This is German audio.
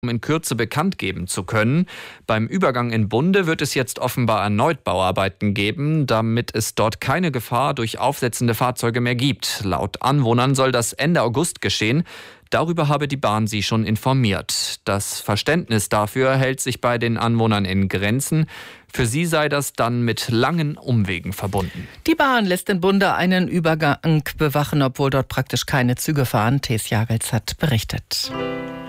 um in Kürze bekannt geben zu können. Beim Übergang in Bunde wird es jetzt offenbar erneut Bauarbeiten geben, damit es dort keine Gefahr durch aufsetzende Fahrzeuge mehr gibt. Laut Anwohnern soll das Ende August geschehen. Darüber habe die Bahn sie schon informiert. Das Verständnis dafür hält sich bei den Anwohnern in Grenzen. Für sie sei das dann mit langen Umwegen verbunden. Die Bahn lässt in Bunde einen Übergang bewachen, obwohl dort praktisch keine Züge fahren. Thies Jagels hat berichtet.